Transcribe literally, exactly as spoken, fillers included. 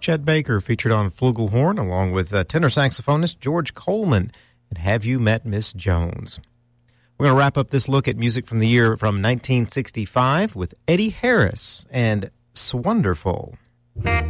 Chet Baker featured on flugelhorn along with uh, tenor saxophonist George Coleman. And Have You Met Miss Jones? We're going to wrap up this look at music from the year from nineteen sixty-five with Eddie Harris and Swonderful.